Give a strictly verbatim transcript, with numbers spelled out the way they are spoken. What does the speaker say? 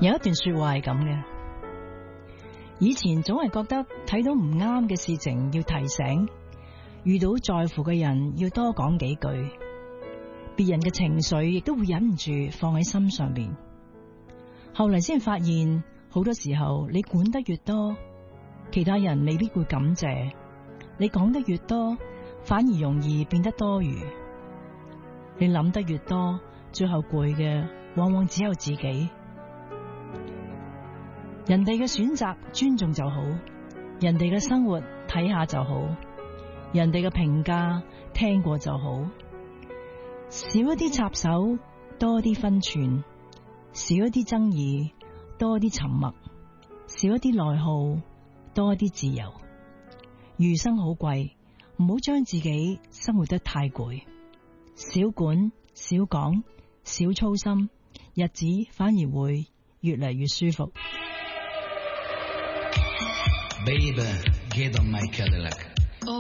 有一段說話係咁嘅，以前總係覺得睇到唔啱嘅事情要提醒，遇到在乎嘅人要多講幾句，別人嘅情緒亦都會忍唔住放喺心上邊。後嚟先發現，好多時候你管得越多，其他人未必會感謝；你講得越多，反而容易變得多餘。你諗得越多，最後攰嘅往往只有自己。人哋嘅選擇尊重就好，人哋嘅生活睇下就好，人哋嘅評價聽過就好。少一啲插手，多啲分寸；少一啲爭議，多啲沉默；少一啲內耗，多啲自由。餘生好貴，唔好將自己生活得太攰。少管少講少操心，日子反而會越嚟越舒服。 Baby, get on my Cadillac.